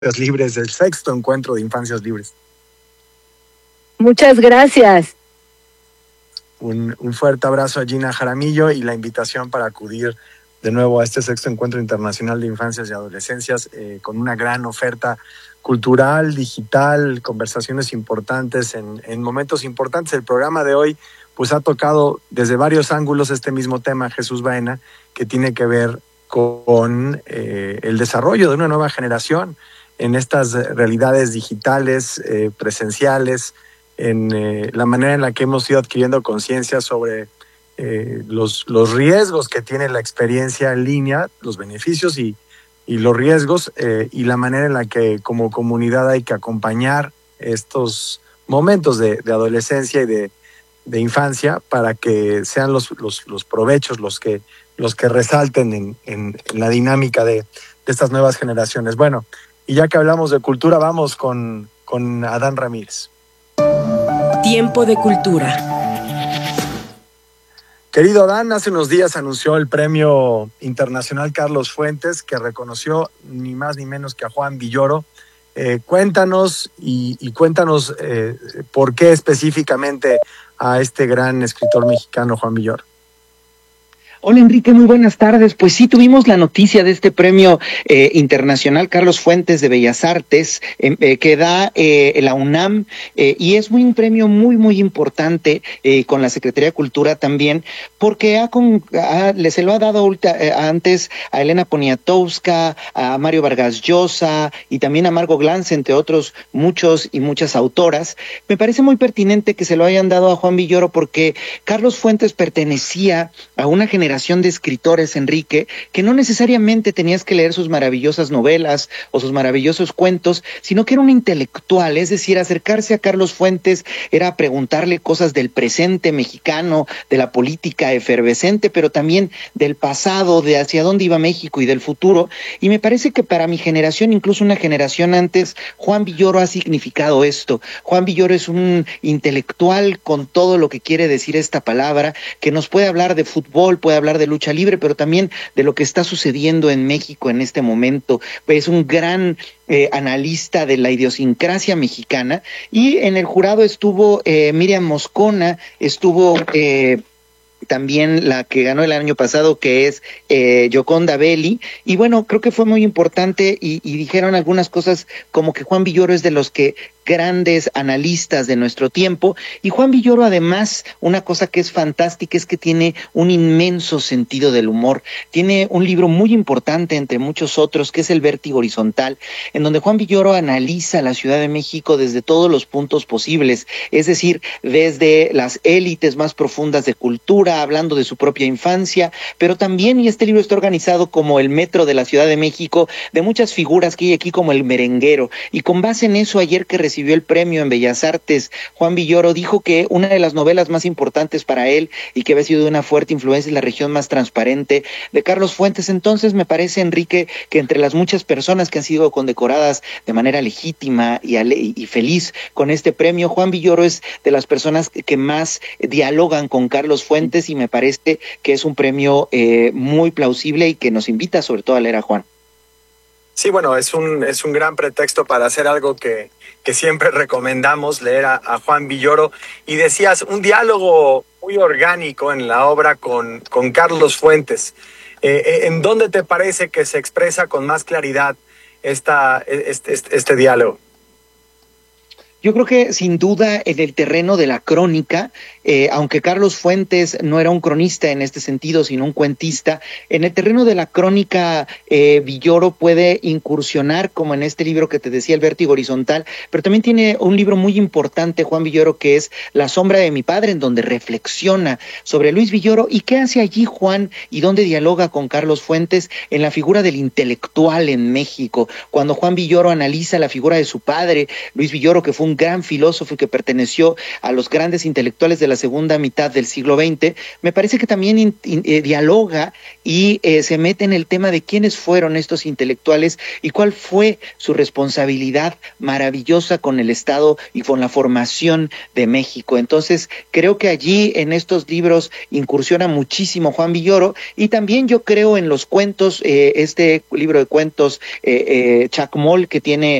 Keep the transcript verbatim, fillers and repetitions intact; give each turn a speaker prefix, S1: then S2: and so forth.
S1: Libres, el sexto encuentro de Infancias Libres.
S2: Muchas gracias.
S1: Un, un fuerte abrazo a Gina Jaramillo y la invitación para acudir de nuevo a este sexto encuentro internacional de infancias y adolescencias eh, con una gran oferta cultural, digital, conversaciones importantes en, en momentos importantes. El programa de hoy pues ha tocado desde varios ángulos este mismo tema, Jesús Baena, que tiene que ver con eh, el desarrollo de una nueva generación en estas realidades digitales, eh, presenciales, en eh, la manera en la que hemos ido adquiriendo conciencia sobre eh, los, los riesgos que tiene la experiencia en línea, los beneficios y, y los riesgos, eh, y la manera en la que como comunidad hay que acompañar estos momentos de, de adolescencia y de, de infancia para que sean los, los, los provechos los que, los que resalten en, en, en la dinámica de, de estas nuevas generaciones. Bueno, y ya que hablamos de cultura, vamos con, con Adán Ramírez.
S3: Tiempo de cultura.
S1: Querido Adán, hace unos días anunció el Premio Internacional Carlos Fuentes, que reconoció ni más ni menos que a Juan Villoro. Eh, cuéntanos y, y cuéntanos eh, por qué específicamente a este gran escritor mexicano, Juan Villoro.
S4: Hola Enrique, muy buenas tardes. Pues sí, tuvimos la noticia de este premio eh, internacional Carlos Fuentes de Bellas Artes eh, que da eh, la UNAM eh, y es muy un premio muy muy importante eh, con la Secretaría de Cultura también, porque ha con, ha, se lo ha dado ulta, eh, antes a Elena Poniatowska, a Mario Vargas Llosa y también a Margot Glantz, entre otros muchos y muchas autoras. Me parece muy pertinente que se lo hayan dado a Juan Villoro porque Carlos Fuentes pertenecía a una generación de escritores, Enrique, que no necesariamente tenías que leer sus maravillosas novelas o sus maravillosos cuentos, sino que era un intelectual, es decir, acercarse a Carlos Fuentes era preguntarle cosas del presente mexicano, de la política efervescente, pero también del pasado, de hacia dónde iba México y del futuro, y me parece que para mi generación, incluso una generación antes, Juan Villoro ha significado esto. Juan Villoro es un intelectual con todo lo que quiere decir esta palabra, que nos puede hablar de fútbol, puede hablar de lucha libre, pero también de lo que está sucediendo en México en este momento. Es un gran eh, analista de la idiosincrasia mexicana y en el jurado estuvo eh, Miriam Moscona, estuvo eh, también la que ganó el año pasado, que es eh, Yoconda Belli, y bueno, creo que fue muy importante y, y dijeron algunas cosas como que Juan Villoro es de los que grandes analistas de nuestro tiempo, y Juan Villoro además, una cosa que es fantástica es que tiene un inmenso sentido del humor. Tiene un libro muy importante entre muchos otros que es El Vértigo Horizontal, en donde Juan Villoro analiza la Ciudad de México desde todos los puntos posibles, es decir, desde las élites más profundas de cultura, hablando de su propia infancia, pero también, y este libro está organizado como el metro de la Ciudad de México, de muchas figuras que hay aquí como el merenguero, y con base en eso, ayer que recibió el premio en Bellas Artes, Juan Villoro dijo que una de las novelas más importantes para él y que había sido de una fuerte influencia es La región más transparente de Carlos Fuentes. Entonces me parece, Enrique, que entre las muchas personas que han sido condecoradas de manera legítima y, ale- y feliz con este premio, Juan Villoro es de las personas que más dialogan con Carlos Fuentes y me parece que es un premio eh, muy plausible y que nos invita sobre todo a leer a Juan.
S1: Sí, bueno, es un, es un gran pretexto para hacer algo que, que siempre recomendamos, leer a, a Juan Villoro. Y decías, un diálogo muy orgánico en la obra con, con Carlos Fuentes. Eh, ¿En dónde te parece que se expresa con más claridad esta, este, este, este diálogo?
S4: Yo creo que sin duda en el terreno de la crónica, eh, aunque Carlos Fuentes no era un cronista en este sentido, sino un cuentista, en el terreno de la crónica eh, Villoro puede incursionar, como en este libro que te decía, El Vértigo Horizontal, pero también tiene un libro muy importante, Juan Villoro, que es La sombra de mi padre, en donde reflexiona sobre Luis Villoro y qué hace allí Juan y dónde dialoga con Carlos Fuentes en la figura del intelectual en México. Cuando Juan Villoro analiza la figura de su padre, Luis Villoro, que fue un un gran filósofo y que perteneció a los grandes intelectuales de la segunda mitad del siglo veinte, me parece que también in, in, eh, dialoga y eh, se mete en el tema de quiénes fueron estos intelectuales y cuál fue su responsabilidad maravillosa con el Estado y con la formación de México. Entonces, creo que allí en estos libros incursiona muchísimo Juan Villoro, y también yo creo en los cuentos, eh, este libro de cuentos, eh, eh, Chacmol, que tiene